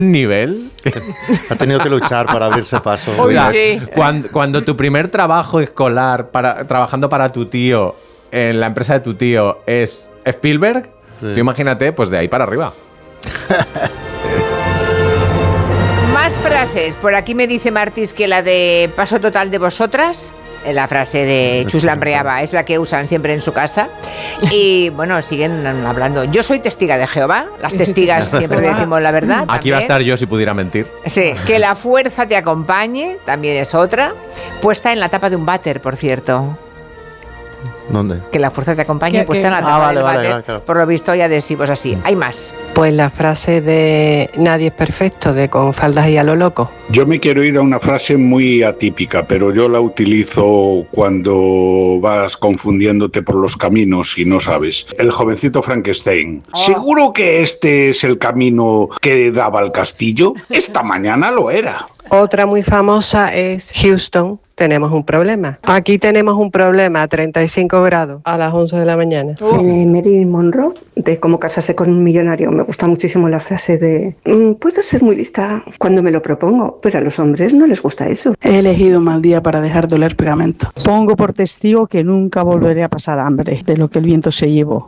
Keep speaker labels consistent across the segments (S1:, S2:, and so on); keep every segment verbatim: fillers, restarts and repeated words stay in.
S1: nivel.
S2: Ha tenido que luchar para abrirse paso.
S1: Uy,
S2: Mira,
S1: sí. cuando, cuando tu primer trabajo escolar, para, trabajando para tu tío, en la empresa de tu tío, es Spielberg, sí. Tú imagínate, pues de ahí para arriba.
S3: Más frases. Por aquí me dice Martis que la de paso total de vosotras, la frase de Chus Lambreaba, es la que usan siempre en su casa. Y bueno, siguen hablando. Yo soy testiga de Jehová. Las testigas siempre decimos la verdad.
S1: Aquí
S3: también.
S1: va a estar yo si pudiera mentir.
S3: Sí, que la fuerza te acompañe, también es otra. Puesta en la tapa de un váter, por cierto.
S2: ¿Dónde?
S3: Que la fuerza te acompañe,
S4: ¿Qué,
S3: puesta
S4: qué?
S3: en la tapa
S2: Ah, vale,
S3: del
S2: vale,
S3: váter.
S2: claro, claro.
S3: Por lo visto hay adhesivos así. Hay más.
S5: Pues la frase de nadie es perfecto, de con faldas y a lo loco.
S6: Yo me quiero ir a una frase muy atípica, pero yo la utilizo cuando vas confundiéndote por los caminos y no sabes. El jovencito Frankenstein.
S3: Oh.
S6: ¿Seguro que este es el camino que daba al castillo? Esta mañana lo era.
S5: Otra muy famosa es Houston, tenemos un problema. Aquí tenemos un problema a treinta y cinco grados a las once de la mañana.
S7: Uh. De Marilyn Monroe, de cómo casarse con un millonario. Me gusta muchísimo la frase de mm, puedo ser muy lista cuando me lo propongo, pero a los hombres no les gusta eso.
S8: He elegido un mal día para dejar de oler pegamento. Pongo por testigo que nunca volveré a pasar hambre de lo que el viento se llevó.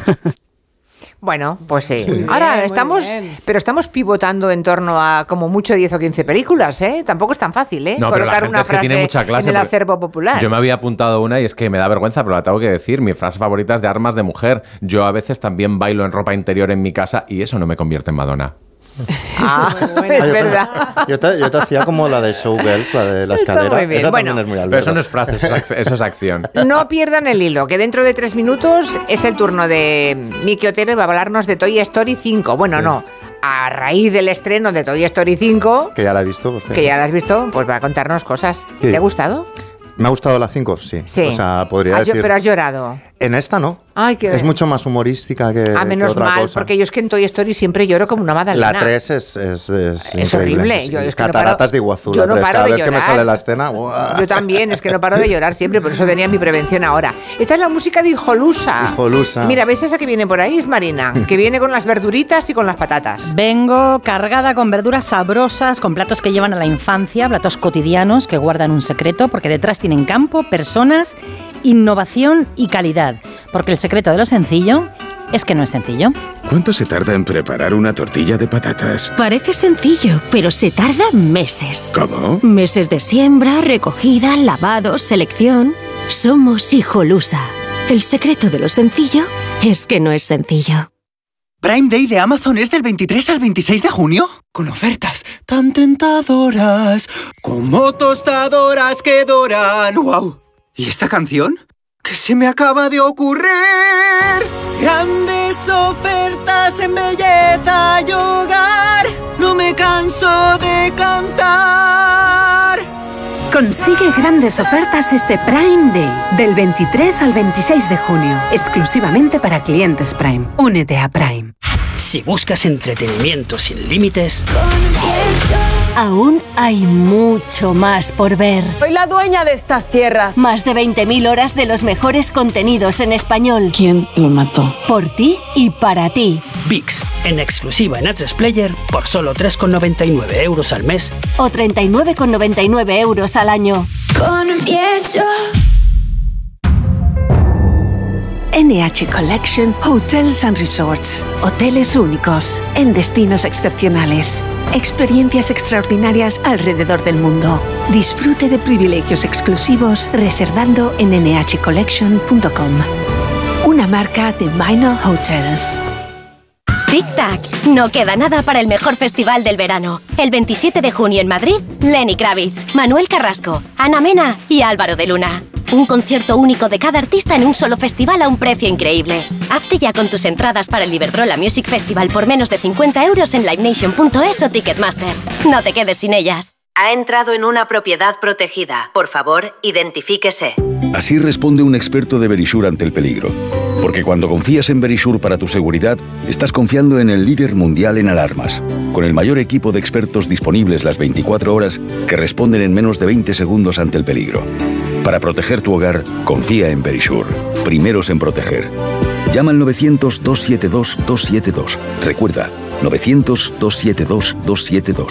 S3: Bueno, pues sí.
S4: Muy
S3: Ahora
S4: bien,
S3: estamos,
S4: muy bien.
S3: pero estamos pivotando en torno a como mucho diez o quince películas, ¿eh? Tampoco es tan fácil, ¿eh?
S1: No, pero la
S3: colocar
S1: gente
S3: una
S1: es que
S3: frase
S1: tiene mucha clase,
S3: en el
S1: porque
S3: acervo popular.
S1: Yo me había apuntado una y es que me da vergüenza, pero la tengo que decir. Mi frase favorita es de Armas de Mujer. Yo a veces también bailo en ropa interior en mi casa y eso no me convierte en Madonna.
S3: Ah,
S4: buena.
S3: es
S2: Ah, yo-
S3: verdad.
S2: Yo te, yo te hacía como la de Showgirls, la de la
S3: Está
S2: escalera.
S3: muy bien.
S2: Esa
S3: Bueno,
S2: también es muy
S1: Pero
S2: alberga.
S1: eso no es frase, eso es, ac- eso es acción.
S3: No pierdan el hilo, que dentro de tres minutos es el turno de Miki Otero y va a hablarnos de Toy Story cinco. Bueno,
S2: Sí.
S3: no, a raíz del estreno de Toy Story cinco,
S2: Que ya la he visto, por cierto.
S3: que ya la has visto, pues va a contarnos cosas.
S2: Sí.
S3: ¿Te ha gustado?
S2: ¿Me ha gustado la cinco? Sí.
S3: Sí.
S2: O sea, podría
S3: Has llo-
S2: decir...
S3: Pero has llorado.
S2: En esta no.
S3: Ay, qué
S2: Es mucho más humorística que,
S3: Ah, menos
S2: que otra
S3: mal,
S2: cosa.
S3: porque yo es que en Toy Story siempre lloro como una magdalena.
S2: La tres es, es, es,
S3: Es
S2: increíble.
S3: horrible. Yo,
S2: Sí,
S3: es que no
S2: Cataratas
S3: paro-
S2: de Iguazú.
S3: yo
S2: la
S3: no
S2: tres.
S3: paro
S2: Cada
S3: de
S2: vez que me
S3: llorar.
S2: sale la escena... ¡buah!
S3: Yo también, es que no paro de llorar siempre, por eso tenía mi prevención ahora. Esta es la música de Hijolusa.
S2: Hijolusa.
S3: Mira, ¿ves esa que viene por ahí? Es Marina, que viene con las verduritas y con las patatas.
S9: Vengo cargada con verduras sabrosas, con platos que llevan a la infancia, platos cotidianos que guardan un secreto, porque detrás tienen campo, personas, innovación y calidad. Porque el secreto de lo sencillo es que no es sencillo.
S10: ¿Cuánto se tarda en preparar una tortilla de patatas?
S11: Parece sencillo, pero se tarda meses.
S10: ¿Cómo?
S11: Meses de siembra, recogida, lavado, selección. Somos Hijolusa. El secreto de lo sencillo es que no es sencillo.
S12: Prime Day de Amazon es del veintitrés al veintiséis de junio, con ofertas tan tentadoras como tostadoras que doran. ¡Wow! ¿Y esta canción? ¿Qué se me acaba de ocurrir? Grandes ofertas en belleza y hogar. No me canso de cantar.
S13: Consigue grandes ofertas este Prime Day, del veintitrés al veintiséis de junio, exclusivamente para clientes Prime. Únete a Prime.
S12: Si buscas entretenimiento sin límites,
S11: Aún hay mucho más por ver.
S4: Soy la dueña de estas tierras.
S11: Más de veinte mil horas de los mejores contenidos en español.
S8: ¿Quién lo mató?
S11: Por ti y para ti.
S12: VIX, en exclusiva en A tres Player, por solo tres con noventa y nueve euros al mes.
S11: O treinta y nueve con noventa y nueve euros al año.
S13: Confieso. N H Collection Hotels and Resorts. Hoteles únicos, en destinos excepcionales. Experiencias extraordinarias alrededor del mundo. Disfrute de privilegios exclusivos reservando en n h collection punto com. Una marca de Minor Hotels.
S11: Tic-tac, no queda nada para el mejor festival del verano. El veintisiete de junio en Madrid, Lenny Kravitz, Manuel Carrasco, Ana Mena y Álvaro de Luna. Un concierto único de cada artista en un solo festival a un precio increíble. Hazte ya con tus entradas para el Iberdrola Music Festival por menos de cincuenta euros en live nation punto es o Ticketmaster. No te quedes sin ellas.
S14: Ha entrado en una propiedad protegida. Por favor, identifíquese.
S15: Así responde un experto de Verisure ante el peligro. Porque cuando confías en Verisure para tu seguridad, estás confiando en el líder mundial en alarmas, con el mayor equipo de expertos disponibles las veinticuatro horas que responden en menos de veinte segundos ante el peligro. Para proteger tu hogar, confía en Verisure. Primeros en proteger. Llama al novecientos, dos siete dos, dos siete dos. Recuerda, novecientos, dos siete dos, dos siete dos.